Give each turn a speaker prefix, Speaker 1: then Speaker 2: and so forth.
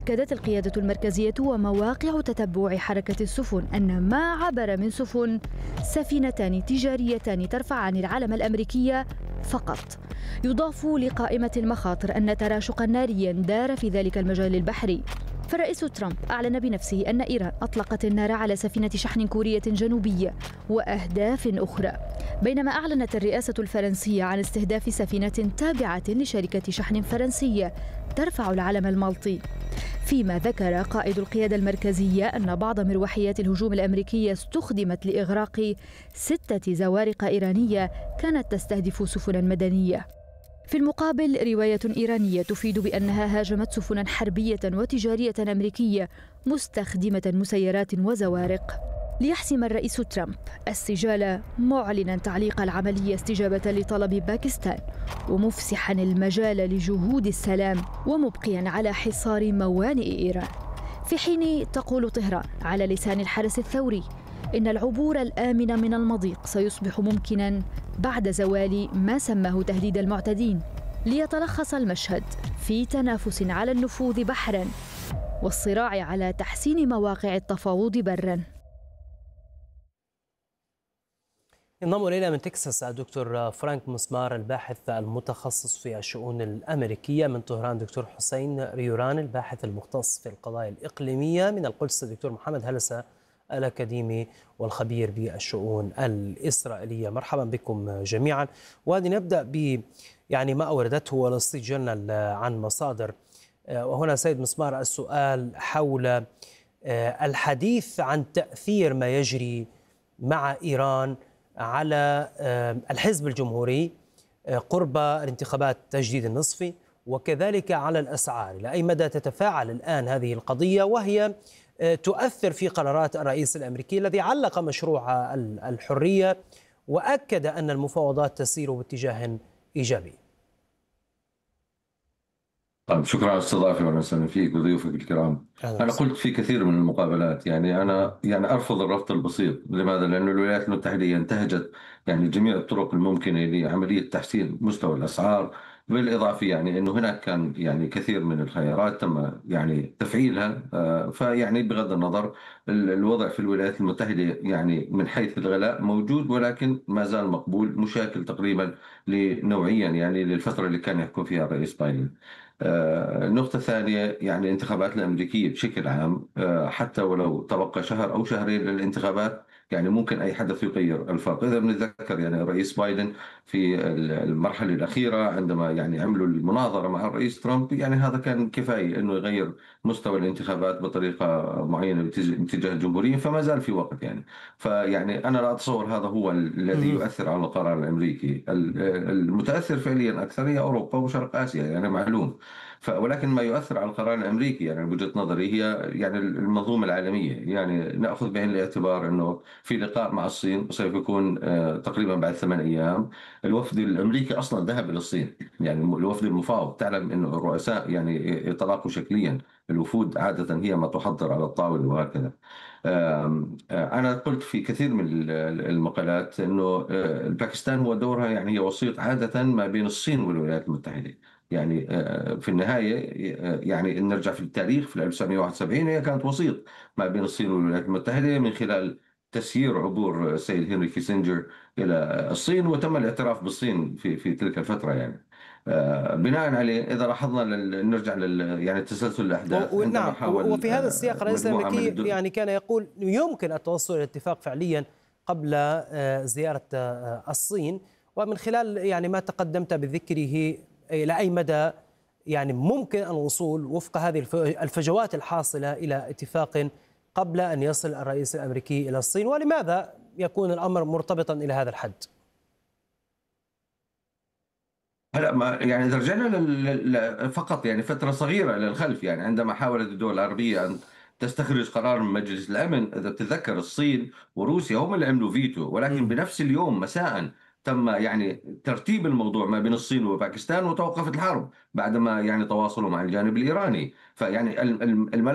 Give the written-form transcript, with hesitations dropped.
Speaker 1: أكدت القيادة المركزية ومواقع تتبع حركة السفن أن ما عبر من سفينتان تجاريتان ترفعان العلم الأمريكي فقط. يضاف لقائمة المخاطر أن تراشقا ناريا دار في ذلك المجال البحري. فالرئيس ترامب أعلن بنفسه أن إيران أطلقت النار على سفينة شحن كورية جنوبية وأهداف أخرى، بينما أعلنت الرئاسة الفرنسية عن استهداف سفينة تابعة لشركة شحن فرنسية ترفع العلم المالطي. فيما ذكر قائد القيادة المركزية أن بعض مروحيات الهجوم الأمريكية استخدمت لإغراق 6 زوارق إيرانية كانت تستهدف سفنا مدنية. في المقابل، رواية إيرانية تفيد بأنها هاجمت سفنا حربية وتجارية أمريكية مستخدمة مسيرات وزوارق. ليحسم الرئيس ترامب السجال، معلنا تعليق العملية استجابة لطلب باكستان، ومفسحا المجال لجهود السلام، ومبقيا على حصار موانئ إيران. في حين تقول طهران على لسان الحرس الثوري إن العبور الآمن من المضيق سيصبح ممكنا بعد زوال ما سماه تهديد المعتدين، ليتلخص المشهد في تنافس على النفوذ بحرا والصراع على تحسين مواقع التفاوض برا.
Speaker 2: انضم إلينا من تكساس الدكتور فرانك مسمار، الباحث المتخصص في الشؤون الأمريكية. من طهران دكتور حسين ريوران، الباحث المختص في القضايا الإقليمية. من القدس الدكتور محمد هلسة، الأكاديمي والخبير بالشؤون الإسرائيلية. مرحبا بكم جميعا. ولنبدأ ب ما أوردته ولا جورنال عن مصادر. وهنا سيد مسمار، السؤال حول الحديث عن تأثير ما يجري مع إيران على الحزب الجمهوري قرب الانتخابات تجديد النصفي، وكذلك على الأسعار. إلى أي مدى تتفاعل الآن هذه القضية وهي تؤثر في قرارات الرئيس الأمريكي الذي علق مشروع الحرية وأكد أن المفاوضات تسير باتجاه إيجابي؟
Speaker 3: طيب، شكرا على الاستضافة وأهلا وسهلا فيك وضيوفك الكرام. أنا قلت في كثير من المقابلات أنا أرفض الربط البسيط. لماذا؟ لأن الولايات المتحدة انتهجت جميع الطرق الممكنة لعملية تحسين مستوى الأسعار، بالإضافة أنه هناك كان كثير من الخيارات تم تفعيلها. بغض النظر، الوضع في الولايات المتحدة من حيث الغلاء موجود، ولكن ما زال مقبول، مشاكل تقريبا لنوعيا للفترة اللي كان يحكم فيها الرئيس بايدن. النقطة الثانية الانتخابات الأمريكية بشكل عام، حتى ولو تبقى شهر أو شهرين للانتخابات ممكن أي حدث يغير الفرق. إذا بنتذكر الرئيس بايدن في المرحلة الأخيرة عندما عملوا المناظرة مع الرئيس ترامب، هذا كان كفاية إنه يغير مستوى الانتخابات بطريقة معينة باتجاه الجمهوريين، فما زال في وقت أنا لا أتصور هذا هو الذي يؤثر على القرار الأمريكي. المتأثر فعليا أكثر هي أوروبا وشرق آسيا، معلوم. ولكن ما يؤثر على القرار الأمريكي بوجهة نظري هي المنظومة العالمية. نأخذ بعين الاعتبار أنه في لقاء مع الصين سوف يكون تقريبا بعد 8 أيام. الوفد الأمريكي أصلا ذهب إلى الصين، الوفد المفاوض. تعلم أنه الرؤساء يتلاقوا شكليا، الوفود عادة هي ما تحضر على الطاولة وهكذا. أنا قلت في كثير من المقالات أنه باكستان هو دورها هي وسيط عادة ما بين الصين والولايات المتحدة. في النهاية إن نرجع في التاريخ، في 1971 هي كانت وسيط ما بين الصين والولايات المتحدة من خلال تسيير عبور السيد هنري كيسنجر إلى الصين، وتم الاعتراف بالصين في تلك الفترة. بناء عليه إذا لاحظنا نرجع تسلسل الأحداث.
Speaker 2: نعم، وفي هذا السياق الرئيس الأمريكي كان يقول يمكن التوصل إلى اتفاق فعليا قبل زيارة الصين. ومن خلال ما تقدمت بذكره، إلى أي مدى ممكن الوصول وفق هذه الفجوات الحاصلة إلى اتفاق قبل أن يصل الرئيس الأمريكي إلى الصين؟ ولماذا يكون الأمر مرتبطا إلى هذا الحد؟
Speaker 3: هلا ما إذا رجعنا فقط فترة صغيرة للخلف، عندما حاولت الدول العربية أن تستخرج قرار من مجلس الأمن، إذا تتذكر الصين وروسيا هم اللي عملوا فيتو، ولكن بنفس اليوم مساء تم ترتيب الموضوع ما بين الصين وباكستان، وتوقفت الحرب بعدما تواصلوا مع الجانب الإيراني. الملف